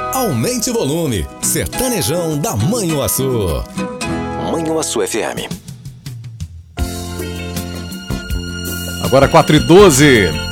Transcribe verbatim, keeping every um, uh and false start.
Aumente o volume. Sertanejão da Manhuaçu. Manhuaçu F M. Agora quatro e doze.